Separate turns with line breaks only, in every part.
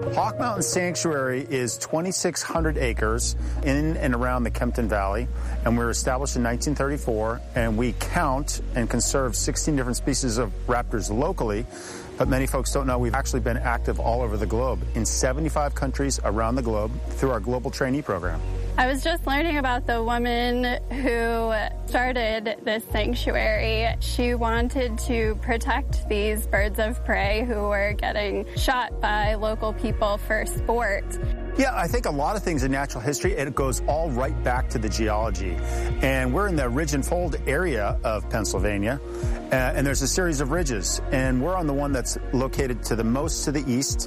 Hawk Mountain Sanctuary is 2,600 acres in and around the Kempton Valley, and we were established in 1934, and we count and conserve 16 different species of raptors locally. But many folks don't know we've actually been active all over the globe in 75 countries around the globe through our global trainee program.
I was just learning about the woman who started this sanctuary. She wanted to protect these birds of prey who were getting shot by local people for sport.
Yeah, I think a lot of things in natural history, it goes all right back to the geology. And we're in the ridge and fold area of Pennsylvania, and there's a series of ridges. And we're on the one that's located to the most to the east.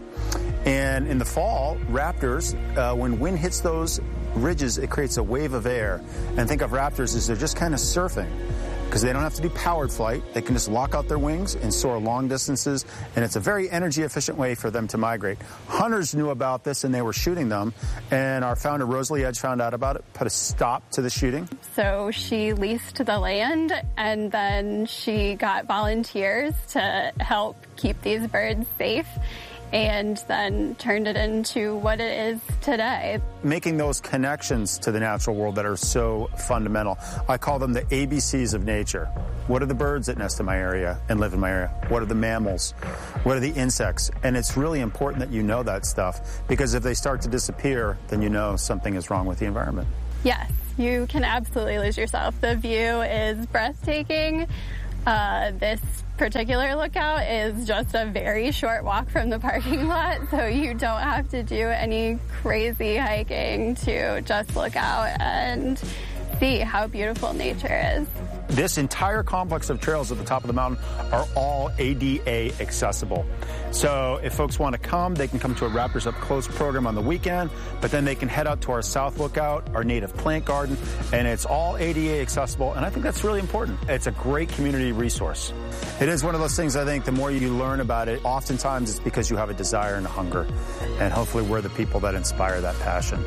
And in the fall, raptors, when wind hits those ridges, it creates a wave of air. And think of raptors as they're just kind of surfing, because they don't have to do powered flight. They can just lock out their wings and soar long distances, and it's a very energy-efficient way for them to migrate. Hunters knew about this, and they were shooting them, and our founder, Rosalie Edge, found out about it, put a stop to the shooting.
So she leased the land, and then she got volunteers to help keep these birds safe, and then turned it into what it is today.
Making those connections to the natural world that are so fundamental. I call them the ABCs of nature. What are the birds that nest in my area and live in my area? What are the mammals? What are the insects? And it's really important that you know that stuff, because if they start to disappear, then you know something is wrong with the environment.
Yes, you can absolutely lose yourself. The view is breathtaking. This particular lookout is just a very short walk from the parking lot, so you don't have to do any crazy hiking to just look out and see how beautiful nature is.
This entire complex of trails at the top of the mountain are all ADA accessible. So if folks want to come, they can come to a Raptors Up Close program on the weekend, but then they can head out to our South Lookout, our native plant garden, and it's all ADA accessible, and I think that's really important. It's a great community resource. It is one of those things, I think, the more you learn about it, oftentimes it's because you have a desire and a hunger, and hopefully we're the people that inspire that passion.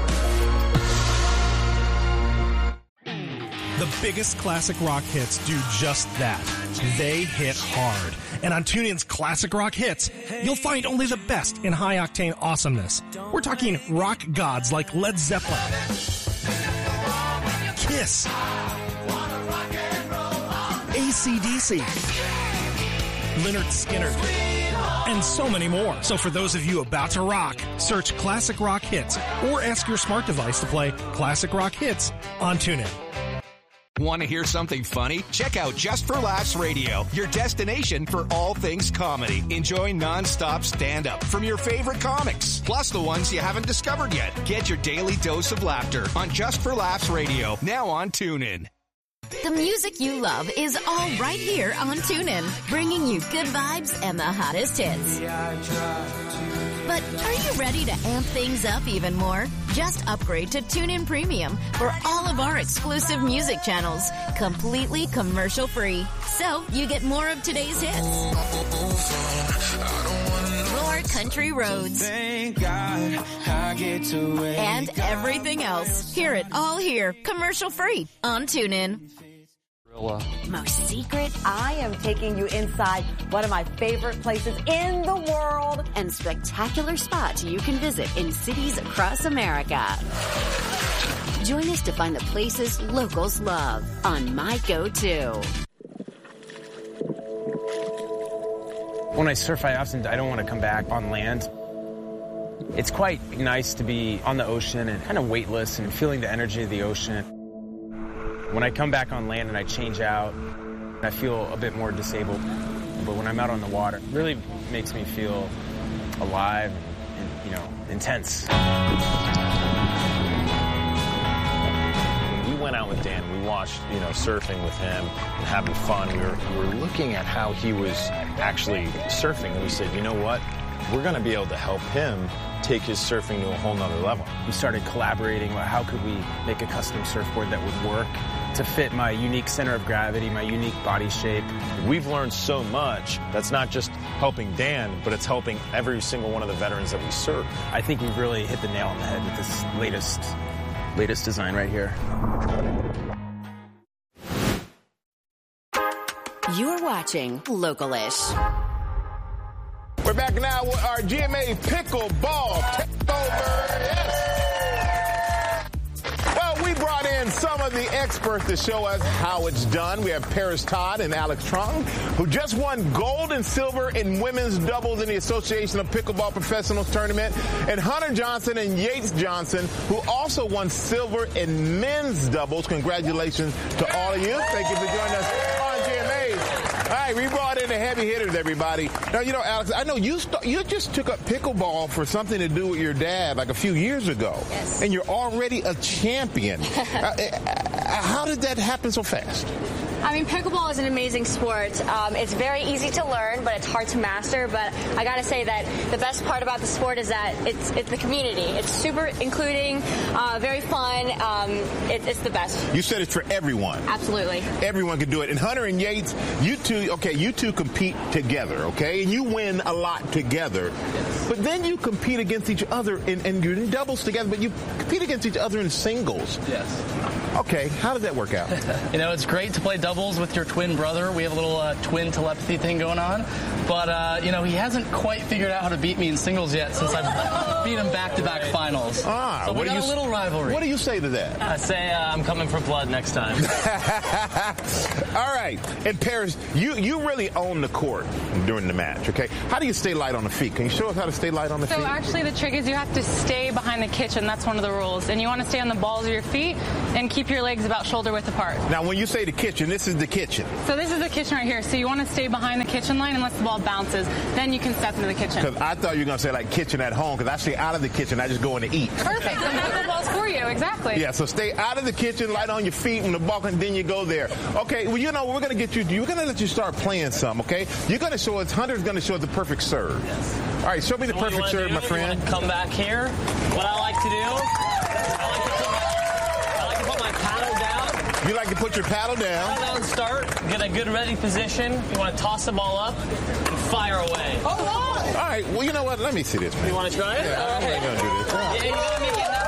The biggest classic rock hits do just that. They hit hard. And on TuneIn's Classic Rock Hits, you'll find only the best in high-octane awesomeness. We're talking rock gods like Led Zeppelin, Kiss, AC/DC, Lynyrd Skynyrd, and so many more. So for those of you about to rock, search Classic Rock Hits or ask your smart device to play Classic Rock Hits on TuneIn.
Want to hear something funny? Check out Just for Laughs Radio, your destination for all things comedy. Enjoy non-stop stand-up from your favorite comics, plus the ones you haven't discovered yet. Get your daily dose of laughter on Just for Laughs Radio, now on TuneIn.
The music you love is all right here on TuneIn, bringing you good vibes and the hottest hits. But are you ready to amp things up even more? Just upgrade to TuneIn Premium for all of our exclusive music channels, completely commercial-free. So you get more of today's hits, more country roads, and everything else. Hear it all here, commercial-free on TuneIn.
Most secret, I am taking you inside one of my favorite places in the world and spectacular spots you can visit in cities across America. Join us to find the places locals love on My Go-To.
When I surf, I don't want to come back on land. It's quite nice to be on the ocean and kind of weightless and feeling the energy of the ocean. When I come back on land and I change out, I feel a bit more disabled. But when I'm out on the water, it really makes me feel alive and intense.
We went out with Dan. We watched, surfing with him and having fun. We were looking at how he was actually surfing, and we said, you know what? We're going to be able to help him take his surfing to a whole nother level.
We started collaborating about how could we make a custom surfboard that would work to fit my unique center of gravity, my unique body shape.
We've learned so much. That's not just helping Dan, but it's helping every single one of the veterans that we serve.
I think we've really hit the nail on the head with this latest design right here.
You're watching Localish.
We're back now with our GMA Pickleball Takeover. Yes. Well, we brought in some of the experts to show us how it's done. We have Paris Todd and Alex Trong, who just won gold and silver in women's doubles in the Association of Pickleball Professionals tournament, and Hunter Johnson and Yates Johnson, who also won silver in men's doubles. Congratulations to all of you. Thank you for joining us on GMA. All right, we brought in the heavy hitters, everybody. Now, you know, Alex, I know you just took up pickleball for something to do with your dad like a few years ago.
Yes.
And you're already a champion. How did that happen so fast?
I mean, pickleball is an amazing sport. It's very easy to learn, but it's hard to master. But I got to say that the best part about the sport is that it's the community. It's super including, very fun. It's the best.
You said it's for everyone.
Absolutely.
Everyone can do it. And Hunter and Yates, you two compete together, okay? And you win a lot together. But then you compete against each other, and you're in doubles together, but you compete against each other in singles.
Yes.
Okay, how did that work out?
You know, it's great to play doubles with your twin brother. We have a little twin telepathy thing going on. But, you know, he hasn't quite figured out how to beat me in singles yet since I've beat him back-to-back finals. So we got a little rivalry.
What do you say to that?
I say I'm coming for blood next time.
All right. And Paris, you really own the court during the match, okay? How do you stay light on the feet? Can you show us how to stay light on the feet?
So actually the trick is you have to stay behind the kitchen. That's one of the rules. And you want to stay on the balls of your feet and keep your legs about shoulder width apart.
Now, when you say the kitchen, this is the kitchen.
So this is the kitchen right here. So you want to stay behind the kitchen line unless the ball bounces. Then you can step into the kitchen.
Because I thought you were going to say like kitchen at home, because I stay out of the kitchen. I just go in to eat.
Perfect. And pickleball's for you. Exactly.
Yeah, so stay out of the kitchen, light on your feet, and the ball, and then you go there. Okay, well, you know, we're going to get you, we're going to let you start playing some, okay? You're going to show us, Hunter's going to show us the perfect serve.
Yes.
All right, show me the perfect serve, my friend.
You want to come back here. What I like to do, I like to put my paddle down.
You like to put your paddle down.
Paddle down, start, get a good ready position. You want to toss the ball up and fire away.
All right, well, you know what? Let me see this, man.
You want to try it?
Yeah, I'm really going to do this.
Yeah, you got to make it.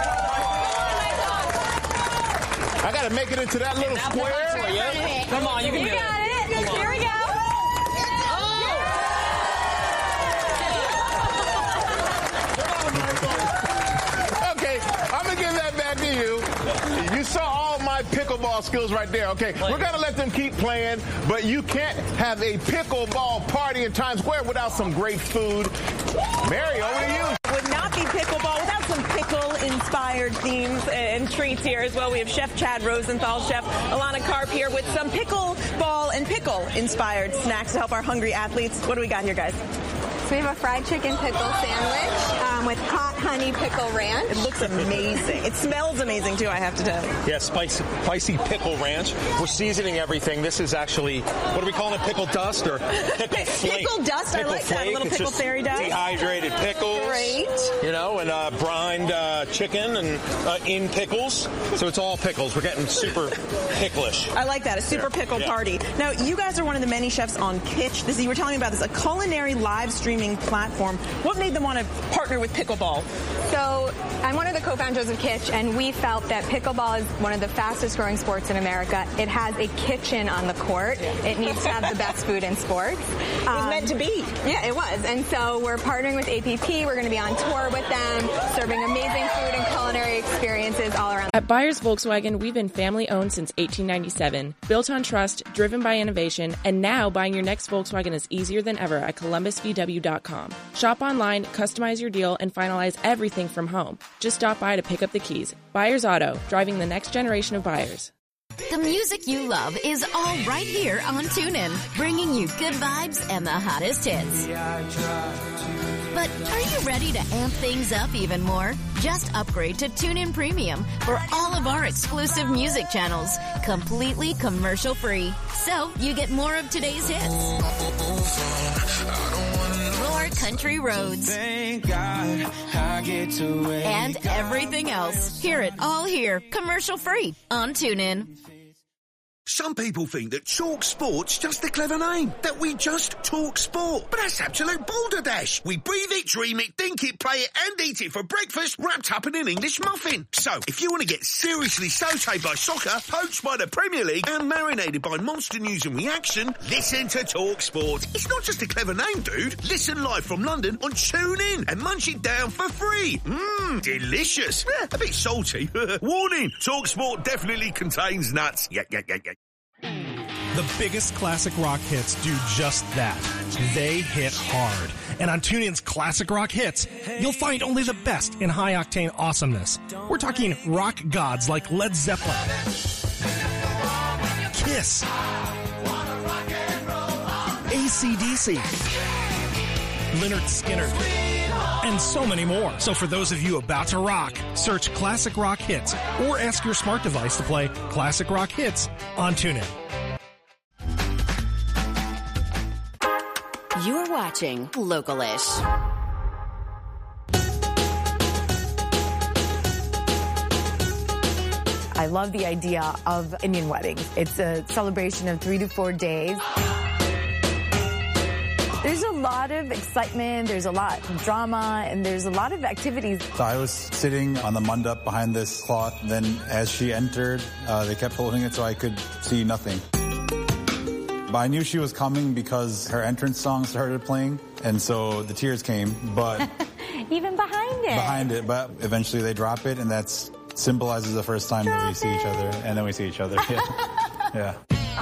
I got to make it into that little square.
Come on, you can do it.
You got it. Here we go.
Okay, I'm going to give that back to you. You saw all my pickleball skills right there. Okay, we're going to let them keep playing, but you can't have a pickleball party in Times Square without some great food. Mary, over to you.
Would not be pickleball without some pickle-inspired themes and treats here as well. We have Chef Chad Rosenthal, Chef Alana Karp here with some pickleball and pickle-inspired snacks to help our hungry athletes. What do we got here, guys?
So we have a fried chicken pickle sandwich with hot honey pickle ranch.
It looks amazing. It smells amazing, too, I have to tell you.
Yeah, spicy pickle ranch. We're seasoning everything. This is actually, what are we calling it, pickle dust or pickle flake?
Pickle dust, I like that. A little pickle fairy dust.
Dehydrated pickles.
Great.
You know, and brined chicken and in pickles. So it's all pickles. We're getting super picklish.
I like that, a super pickle party. Now, you guys are one of the many chefs on Kitch. You were telling me about this, a culinary live streaming platform. What made them want to partner with pickleball?
So I'm one of the co-founders of Kitch, and we felt that pickleball is one of the fastest growing sports in America. It has a kitchen on the court. It needs to have the best food in sports.
It was meant to be.
Yeah, it was. And so we're partnering with APP. We're going to be on tour with them, serving amazing food and culinary experiences all around.
At Byers Volkswagen, we've been family owned since 1897, built on trust, driven by innovation, and now buying your next Volkswagen is easier than ever at ColumbusVW.com. Shop online, customize your deal, and finalize everything from home. Just stop by to pick up the keys. Byers Auto, driving the next generation of buyers.
The music you love is all right here on TuneIn, bringing you good vibes and the hottest hits. But are you ready to amp things up even more? Just upgrade to TuneIn Premium for all of our exclusive music channels, completely commercial-free. So you get more of today's hits. More country roads. Thank God I get to and everything else. Hear it all here, commercial-free on TuneIn.
Some people think that Talk Sport's just a clever name, that we just talk sport. But that's absolute balderdash. We breathe it, dream it, think it, play it and eat it for breakfast wrapped up in an English muffin. So, if you want to get seriously sautéed by soccer, poached by the Premier League and marinated by monster news and reaction, listen to Talk Sport. It's not just a clever name, dude. Listen live from London on TuneIn and munch it down for free. Mmm, delicious. A bit salty. Warning, Talk Sport definitely contains nuts. Yeah.
The biggest classic rock hits do just that. They hit hard. And on TuneIn's Classic Rock Hits, you'll find only the best in high-octane awesomeness. We're talking rock gods like Led Zeppelin, Kiss, AC/DC, Lynyrd Skynyrd, and so many more. So for those of you about to rock, search Classic Rock Hits or ask your smart device to play Classic Rock Hits on TuneIn.
You're watching Localish.
I love the idea of Indian weddings. It's a celebration of 3 to 4 days. There's a lot of excitement, there's a lot of drama, and there's a lot of activities.
So I was sitting on the mandap behind this cloth. Then as she entered, they kept holding it so I could see nothing. But I knew she was coming because her entrance song started playing, and so the tears came, but...
Even behind it.
Behind it, but eventually they drop it, and that symbolizes the first time that we see each other, and then we see each other. Yeah.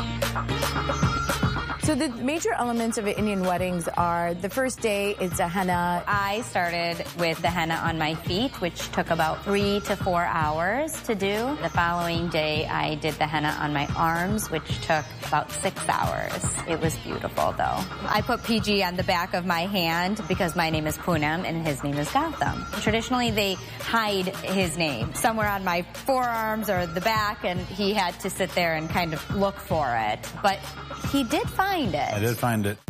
So the major elements of Indian weddings are the first day, it's a henna.
I started with the henna on my feet, which took about 3 to 4 hours to do. The following day, I did the henna on my arms, which took about 6 hours. It was beautiful, though. I put PG on the back of my hand because my name is Poonam and his name is Gautam. Traditionally, they hide his name somewhere on my forearms or the back, and he had to sit there and kind of look for it. But he did find it.
I did find it.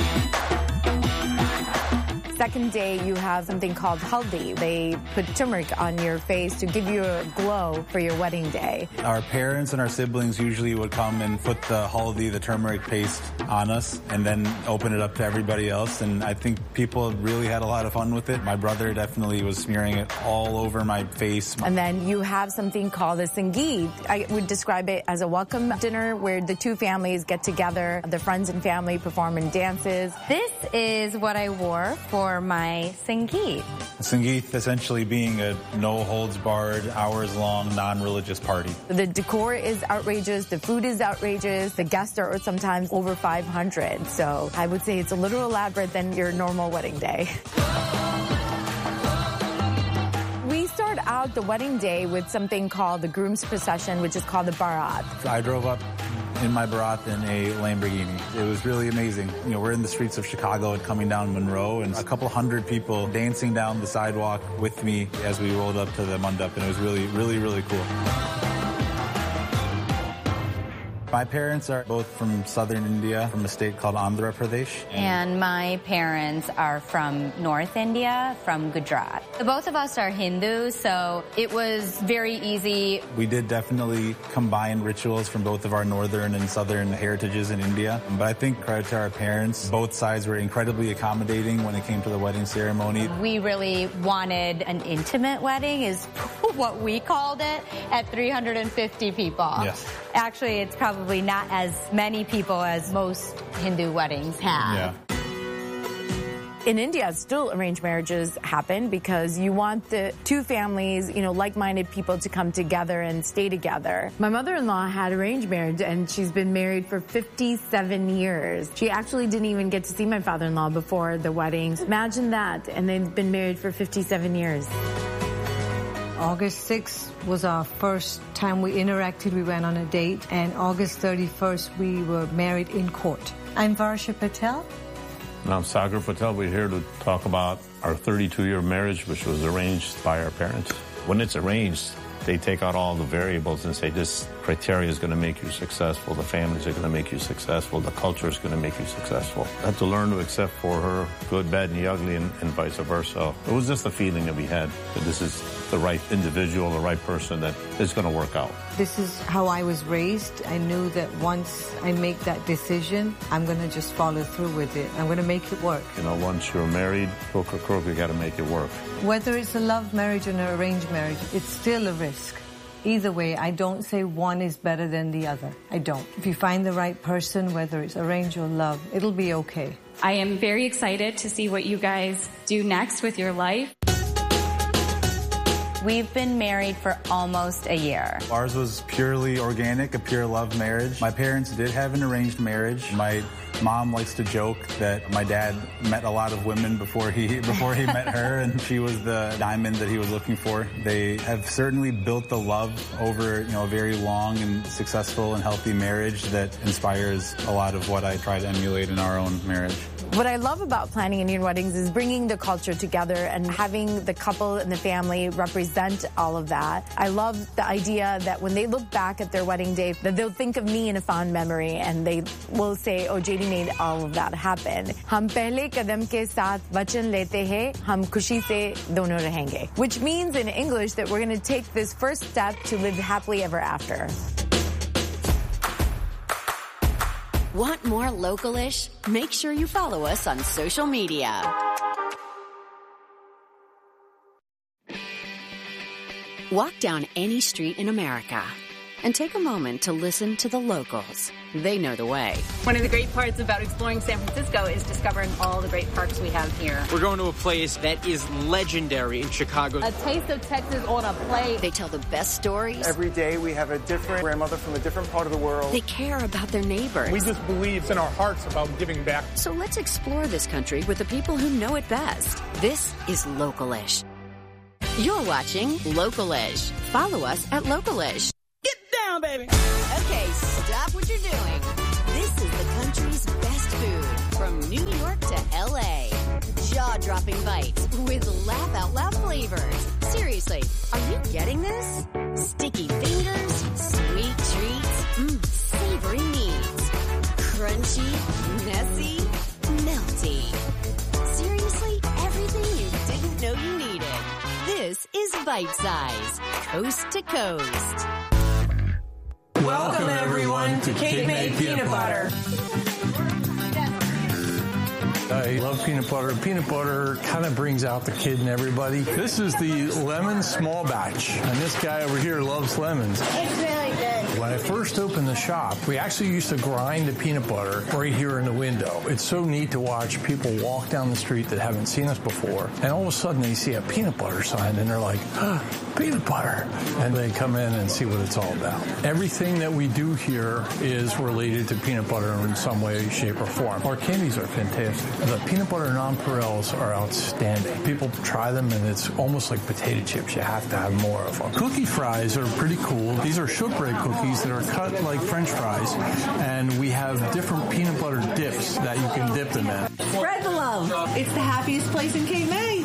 Second day, you have something called haldi. They put turmeric on your face to give you a glow for your wedding day.
Our parents and our siblings usually would come and put the haldi, the turmeric paste, on us and then open it up to everybody else. And I think people really had a lot of fun with it. My brother definitely was smearing it all over my face.
And then you have something called a sangeet. I would describe it as a welcome dinner where the two families get together, the friends and family perform in dances.
This is what I wore for my sangeet.
Sangeet essentially being a no-holds-barred, hours-long, non-religious party.
The decor is outrageous, the food is outrageous, the guests are sometimes over 500. So I would say it's a little elaborate than your normal wedding day. We start out the wedding day with something called the groom's procession, which is called the Barat.
I drove up in my Barat in a Lamborghini. It was really amazing. You know, we're in the streets of Chicago and coming down Monroe, and a couple hundred people dancing down the sidewalk with me as we rolled up to the mandap, and it was really, really, really cool. My parents are both from southern India, from a state called Andhra Pradesh.
And my parents are from North India, from Gujarat. Both of us are Hindu, so it was very easy.
We did definitely combine rituals from both of our northern and southern heritages in India. But I think credit to our parents, both sides were incredibly accommodating when it came to the wedding ceremony.
We really wanted an intimate wedding, is what we called it, at 350 people.
Yes.
Actually, it's probably not as many people as most Hindu weddings have.
Yeah.
In India, still arranged marriages happen because you want the two families, you know, like-minded people to come together and stay together. My mother-in-law had arranged marriage, and she's been married for 57 years. She actually didn't even get to see my father-in-law before the wedding. Imagine that, and they've been married for 57 years.
August 6th was our first time we interacted. We went on a date, and August 31st, we were married in court. I'm Varsha Patel.
And I'm Sagar Patel. We're here to talk about our 32-year marriage, which was arranged by our parents. When it's arranged, They take out all the variables and say this criteria is going to make you successful, the families are going to make you successful, the culture is going to make you successful. I had to learn to accept for her good, bad, and the ugly, and vice versa. It was just a feeling that we had that this is the right individual, the right person that is going to work out.
This is how I was raised. I knew that once I make that decision, I'm going to just follow through with it. I'm going to make it work.
You know, once you're married, hook or crook, you got to make it work.
Whether it's a love marriage or an arranged marriage, it's still a risk. Either way, I don't say one is better than the other. I don't. If you find the right person, whether it's arranged or love, it'll be okay.
I am very excited to see what you guys do next with your life.
We've been married for almost a year.
Ours was purely organic, a pure love marriage. My parents did have an arranged marriage. My mom likes to joke that my dad met a lot of women before he met her, and she was the diamond that he was looking for. They have certainly built the love over, a very long and successful and healthy marriage that inspires a lot of what I try to emulate in our own marriage.
What I love about planning Indian weddings is bringing the culture together and having the couple and the family represent all of that. I love the idea that when they look back at their wedding day, that they'll think of me in a fond memory and they will say, oh, JD made all of that happen. Hum pehle kadam ke saath vachan lete hain, hum khushi se dono rahenge. Which means in English that we're going to take this first step to live happily ever after.
Want more Local-ish? Make sure you follow us on social media. Walk down any street in America and take a moment to listen to the locals. They know the way.
One of the great parts about exploring San Francisco is discovering all the great parks we have here.
We're going to a place that is legendary in Chicago.
A taste of Texas on a plate.
They tell the best stories.
Every day we have a different grandmother from a different part of the world.
They care about their neighbors.
We just believe in our hearts about giving back.
So let's explore this country with the people who know it best. This is Local-ish. You're watching Local-ish. Follow us at Local-ish.
Get down, baby.
Okay, stop what you're doing. This is the country's best food from New York to L.A. Jaw-dropping bites with laugh-out-loud flavors. Seriously, are you getting this? Sticky fingers, sweet treats, savory meats, crunchy, messy, melty. Seriously, everything you didn't know you needed. This is Bite Size, coast to coast.
Welcome everyone to Cape May Peanut Butter.
I love peanut butter. Peanut butter kind of brings out the kid in everybody. This is the lemon small batch, and this guy over here loves lemons.
It's really good.
When I first opened the shop, we actually used to grind the peanut butter right here in the window. It's so neat to watch people walk down the street that haven't seen us before, and all of a sudden they see a peanut butter sign, and they're like, peanut butter, and they come in and see what it's all about. Everything that we do here is related to peanut butter in some way, shape, or form. Our candies are fantastic. The peanut butter nonpareils are outstanding. People try them, and it's almost like potato chips. You have to have more of them. Cookie fries are pretty cool. These are shortbread cookies that are cut like French fries, and we have different peanut butter dips that you can dip them in.
Spread the love. It's the happiest place in Cape May.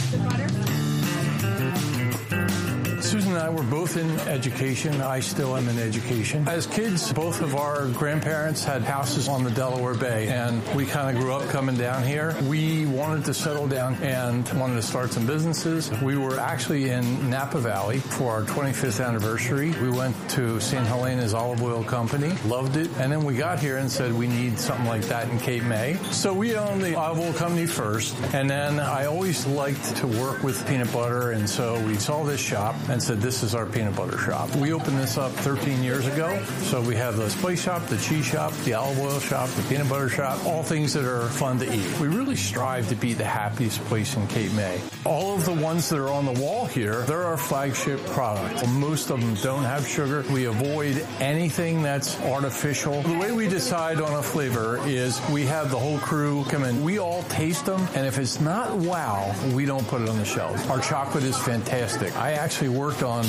Susan and I were both in education. I still am in education. As kids, both of our grandparents had houses on the Delaware Bay, and we kind of grew up coming down here. We wanted to settle down and wanted to start some businesses. We were actually in Napa Valley for our 25th anniversary. We went to St. Helena's Olive Oil Company, loved it, and then we got here and said we need something like that in Cape May. So we owned the olive oil company first, and then I always liked to work with peanut butter, and so we saw this shop and said, this is our peanut butter shop. We opened this up 13 years ago. So we have the spice shop, the cheese shop, the olive oil shop, the peanut butter shop, all things that are fun to eat. We really strive to be the happiest place in Cape May. All of the ones that are on the wall here, they're our flagship product. Most of them don't have sugar. We avoid anything that's artificial. The way we decide on a flavor is we have the whole crew come in. We all taste them, and if it's not wow, we don't put it on the shelves. Our chocolate is fantastic. I actually worked on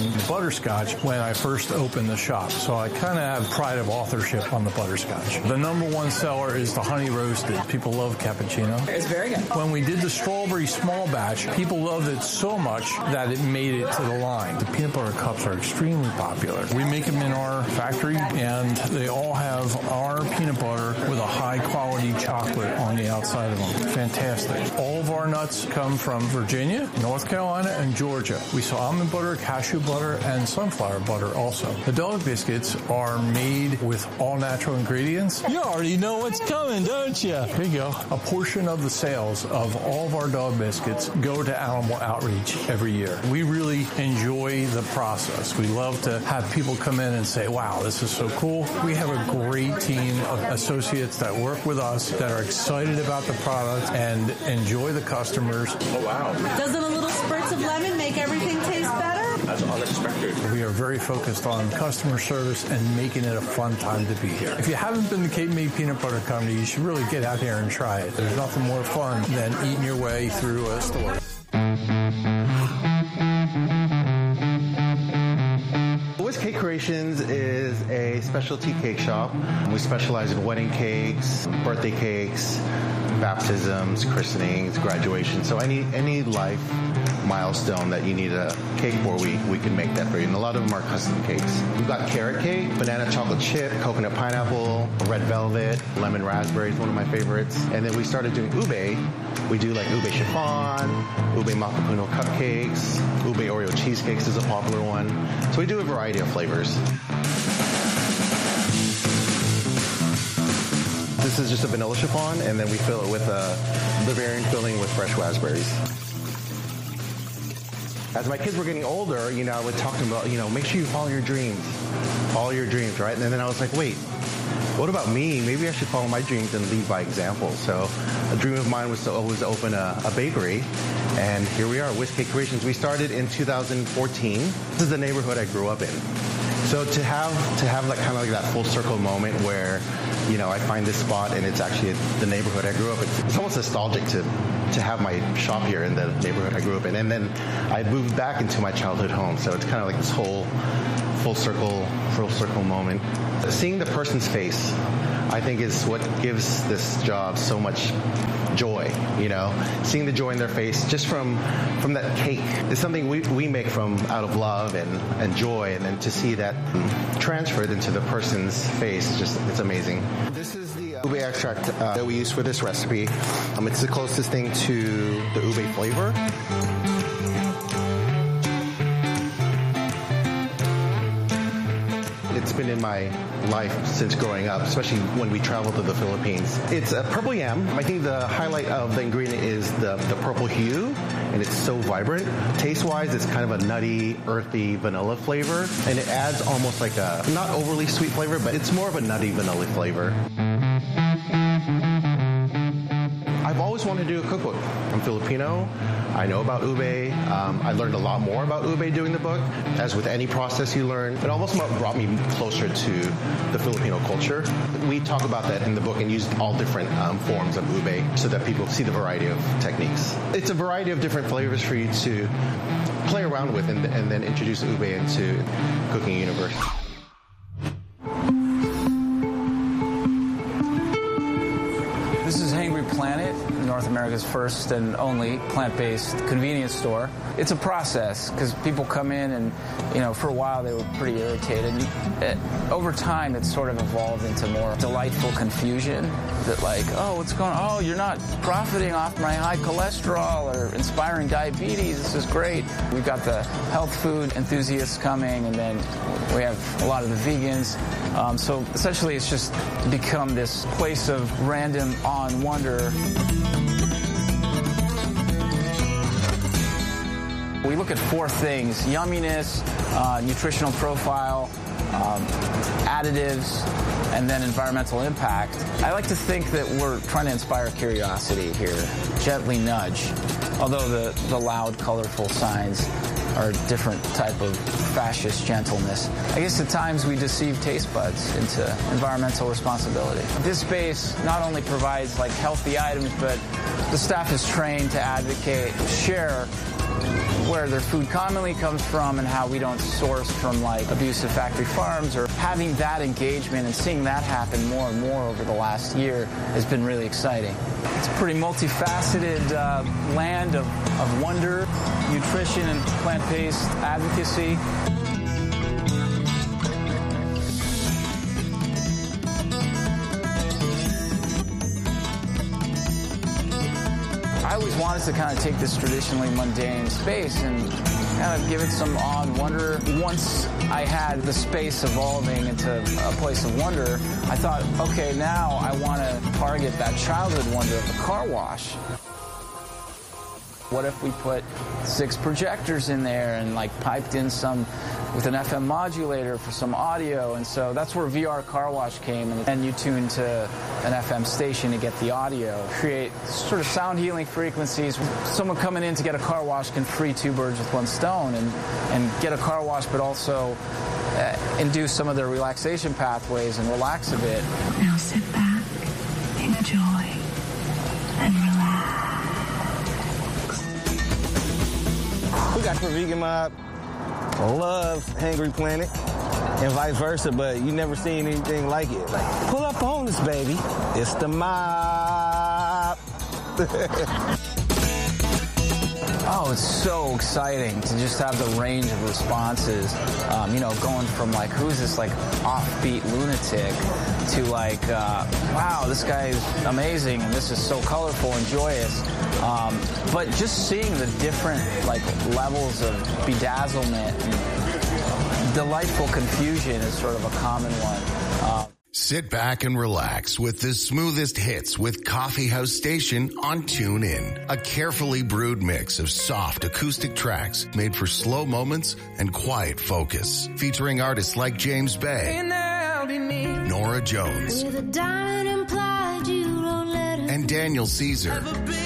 in butterscotch when I first opened the shop. So I kind of have pride of authorship on the butterscotch. The number one seller is the honey roasted. People love cappuccino.
It's very good.
When we did the strawberry small batch, people loved it so much that it made it to the line. The peanut butter cups are extremely popular. We make them in our factory, and they all have our peanut butter with a high-quality chocolate on the outside of them. Fantastic. All of our nuts come from Virginia, North Carolina, and Georgia. We sell almond butter, cashew butter, and sunflower butter also. The dog biscuits are made with all-natural ingredients. You already know what's coming, don't you? Here you go. A portion of the sales of all of our dog biscuits go to animal outreach every year. We really enjoy the process. We love to have people come in and say, wow, this is so cool. We have a great team of associates that work with us that are excited about the product and enjoy the customers.
Oh, wow. Doesn't a little spritz of lemon make everything taste better?
That's unexpected.
We are very focused on customer service and making it a fun time to be here. If you haven't been to Cape May Peanut Butter Company, you should really get out here and try it. There's nothing more fun than eating your way through a store.
Whisk Cake Creations is a specialty cake shop. We specialize in wedding cakes, birthday cakes, baptisms, christenings, graduation. So any life milestone that you need a cake for, we can make that for you. And a lot of them are custom cakes. We've got carrot cake, banana chocolate chip, coconut pineapple, red velvet, lemon raspberry is one of my favorites. And then we started doing ube. We do like ube chiffon, ube macapuno cupcakes, ube Oreo cheesecakes is a popular one. So we do a variety of flavors. This is just a vanilla chiffon, and then we fill it with a Bavarian filling with fresh raspberries. As my kids were getting older, I would talk to them about, make sure you follow your dreams. Follow your dreams, right? And then I was like, wait, what about me? Maybe I should follow my dreams and lead by example. So a dream of mine was to always open a bakery. And here we are, Whisk Cake Creations. We started in 2014. This is the neighborhood I grew up in. So to have like kind of like that full circle moment where, I find this spot and it's actually the neighborhood I grew up in. It's almost nostalgic to have my shop here in the neighborhood I grew up in. And then I moved back into my childhood home. So it's kind of like this whole full circle moment. Seeing the person's face, I think, is what gives this job so much joy, Seeing the joy in their face just from that cake is something we make from out of love and joy, and then to see that transferred into the person's face is it's amazing. This is the ube extract that we use for this recipe. It's the closest thing to the ube flavor. It's been in my life since growing up, especially when we travel to the Philippines. It's a purple yam. I think the highlight of the ingredient is the purple hue, and it's so vibrant. Taste-wise, it's kind of a nutty, earthy vanilla flavor, and it adds almost like a not overly sweet flavor, but it's more of a nutty vanilla flavor. I've always wanted to do a cookbook. I'm Filipino. I know about ube. I learned a lot more about ube doing the book. As with any process you learn, it almost brought me closer to the Filipino culture. We talk about that in the book and use all different forms of ube so that people see the variety of techniques. It's a variety of different flavors for you to play around with and then introduce ube into cooking universe.
This is Hangry Planet, North America's first and only plant-based convenience store. It's a process because people come in and, for a while they were pretty irritated. Over time, it's sort of evolved into more delightful confusion that what's going on? Oh, you're not profiting off my high cholesterol or inspiring diabetes. This is great. We've got the health food enthusiasts coming, and then we have a lot of the vegans. So essentially, it's just become this place of random awe and wonder. We look at four things: yumminess, nutritional profile, additives, and then environmental impact. I like to think that we're trying to inspire curiosity here, gently nudge, although the loud, colorful signs are a different type of fascist gentleness. I guess at times we deceive taste buds into environmental responsibility. This space not only provides healthy items, but the staff is trained to advocate, share where their food commonly comes from and how we don't source from like abusive factory farms, or having that engagement and seeing that happen more and more over the last year has been really exciting. It's a pretty multifaceted land of wonder, nutrition, and plant-based advocacy. I always wanted to kind of take this traditionally mundane space and kind of give it some awe and wonder. Once I had the space evolving into a place of wonder, I thought, okay, now I want to target that childhood wonder of the car wash. What if we put 6 projectors in there and like piped in some with an FM modulator for some audio? And so that's where VR Car Wash came, and then you tune to an FM station to get the audio. Create sort of sound healing frequencies. Someone coming in to get a car wash can free 2 birds with 1 stone and get a car wash, but also induce some of their relaxation pathways and relax a bit.
Now sit back, enjoy, and relax.
We got the Vegan Mob, loves Hangry Planet, and vice versa, but you never seen anything like it. Like, pull up on this, baby. It's the mob.
Oh, it's so exciting to just have the range of responses, going from like, who's this like offbeat lunatic to like, wow, this guy is amazing and this is so colorful and joyous. But just seeing the different like levels of bedazzlement and delightful confusion is sort of a common one.
Sit back and relax with the smoothest hits with Coffee House Station on TuneIn. A carefully brewed mix of soft acoustic tracks made for slow moments and quiet focus. Featuring artists like James Bay, Nora Jones, and Daniel Caesar.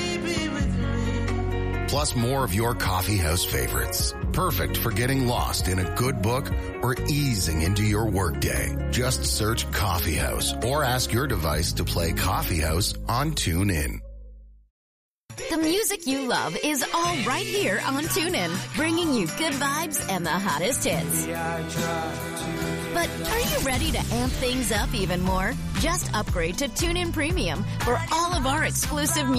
Plus more of your coffee house favorites. Perfect for getting lost in a good book or easing into your workday. Just search Coffee House or ask your device to play Coffee House on TuneIn.
The music you love is all right here on TuneIn, bringing you good vibes and the hottest hits. But are you ready to amp things up even more? Just upgrade to TuneIn Premium for all of our exclusive music.